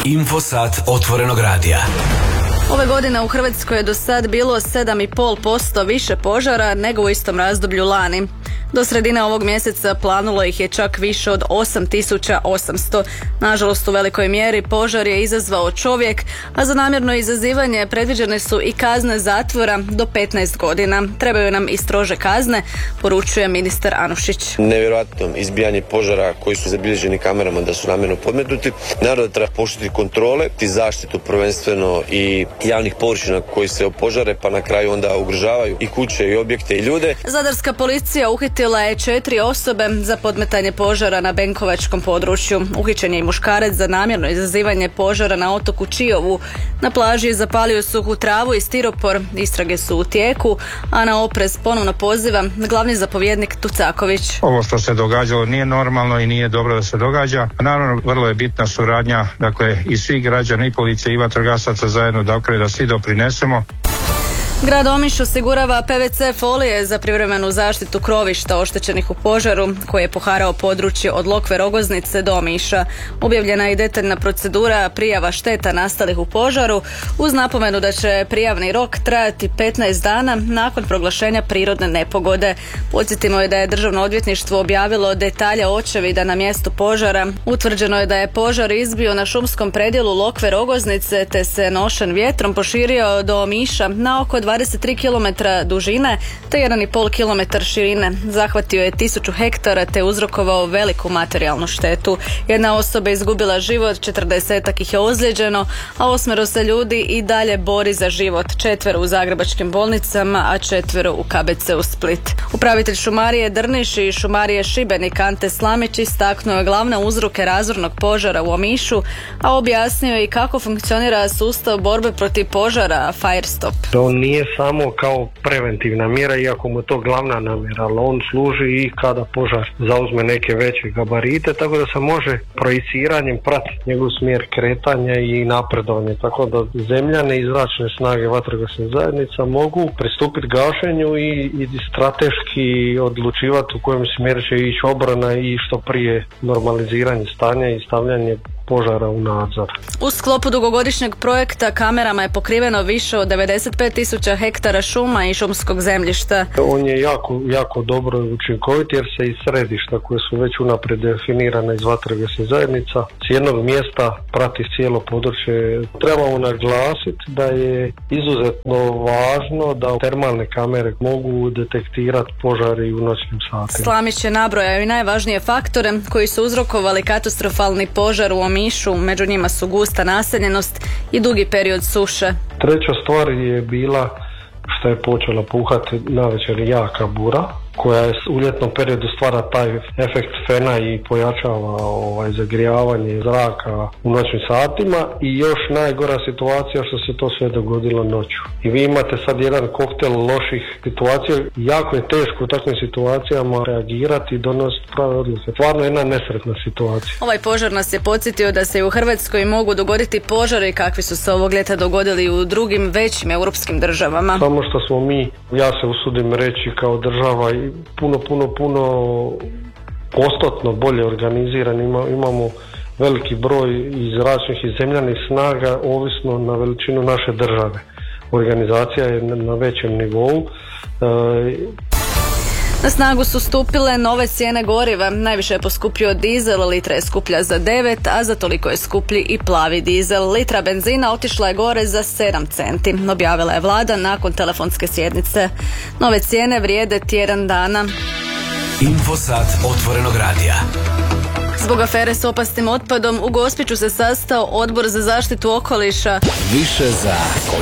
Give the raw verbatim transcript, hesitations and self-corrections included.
Infosat otvorenog radija. Ove godine u Hrvatskoj je do sad bilo sedam zarez pet posto više požara nego u istom razdoblju lani. Do sredine ovog mjeseca planulo ih je čak više od osam tisuća osamsto. Nažalost, u velikoj mjeri požar je izazvao čovjek, a za namjerno izazivanje predviđene su i kazne zatvora do petnaest godina. Trebaju nam i strože kazne, poručuje ministar Anušić. Nevjerojatno izbijanje požara koji su zabilježeni kamerama da su namjerno podmetnuti. Naravno da treba poštiti kontrole i zaštitu prvenstveno i javnih površina koji se opožare, pa na kraju onda ugrožavaju i kuće i objekte i ljude. Zadarska policija uhitila je četiri osobe za podmetanje požara na benkovačkom području. Uhićen je i muškarac za namjerno izazivanje požara na otoku Čiovu. Na plaži je zapalio suhu travu i stiropor. Istrage su u tijeku, a na oprez ponovno poziva glavni zapovjednik Tucaković. Ovo što se događalo nije normalno i nije dobro da se događa. Naravno, vrlo je bitna suradnja, dakle, i svih građana, i policije i vatrogasaca zajedno, dakle, da svi doprinesemo. Grad Omiš osigurava P V C folije za privremenu zaštitu krovišta oštećenih u požaru koji je poharao područje od Lokve Rogoznice do Omiša. Objavljena je i detaljna procedura prijava šteta nastalih u požaru uz napomenu da će prijavni rok trajati petnaest dana nakon proglašenja prirodne nepogode. Podsjetimo je da je Državno odvjetništvo objavilo detalje očevida na mjestu požara. Utvrđeno je da je požar izbio na šumskom predjelu Lokve Rogoznice te se nošen vjetrom poširio do Omiša na oko dvadeset tri kilometra dužine te jedan zarez pet kilometra širine. Zahvatio je tisuću hektara te uzrokovao veliku materijalnu štetu. Jedna osoba izgubila život, četrdesetak ih je ozlijeđeno, a osmero se ljudi i dalje bori za život. Četvero u zagrebačkim bolnicama, a četvero u K B C-u Split. Upravitelj šumarije Drniš i šumarije Šibenik Ante Slamić istaknuo je glavne uzroke razornog požara u Omišu, a objasnio je i kako funkcionira sustav borbe protiv požara Firestop. On nije samo kao preventivna mjera, iako mu to glavna namjera, ali on služi i kada požar zauzme neke veće gabarite, tako da se može projiciranjem pratiti njegov smjer kretanja i napredovanje, tako da zemljane i zračne snage vatrogasne zajednica mogu pristupiti gašenju i, i strateški odlučivati u kojem smjeru će ići obrana i što prije normaliziranje stanja i stavljanje požara u nadzor. U sklopu dugogodišnjeg projekta kamerama je pokriveno više od devedeset pet tisuća hektara šuma i šumskog zemljišta. On je jako, jako dobro učinkovit jer se iz središta koje su već unaprijed definirane iz vatrogasnih zajednica s jednog mjesta prati cijelo područje. Trebamo naglasiti da je izuzetno važno da termalne kamere mogu detektirati požari u noćnim satima. Slamić je nabrojao i najvažnije faktore koji su uzrokovali katastrofalni požar u Omišu, među njima su gusta naseljenost i dugi period suše. Treća stvar je bila što je počela puhati navečer jaka bura, koja u ljetnom periodu stvara taj efekt fena i pojačava ovaj, zagrijavanje zraka u noćnim satima i još najgora situacija što se to sve dogodilo noću. I vi imate sad jedan koktel loših situacija, jako je teško u takvim situacijama reagirati i donositi prave odluke. Stvarno jedna nesretna situacija. Ovaj požar nas je podsjetio da se i u Hrvatskoj mogu dogoditi požari kakvi su se ovog ljeta dogodili u drugim većim europskim državama. Samo što smo mi, ja se usudim reći kao država i puno, puno, puno postotno bolje organizirani. Ima, imamo veliki broj i zračnih i zemljanih snaga ovisno na veličinu naše države. Organizacija je na većem nivou. E, Na snagu su stupile nove cijene goriva. Najviše je poskupio dizel, litra je skuplja za devet, a za toliko je skuplji i plavi dizel. Litra benzina otišla je gore za sedam centi. Objavila je vlada nakon telefonske sjednice. Nove cijene vrijede tjedan dana. Infosat otvorenog radija. Zbog afere s opasnim otpadom u Gospiću se sastao Odbor za zaštitu okoliša. Više za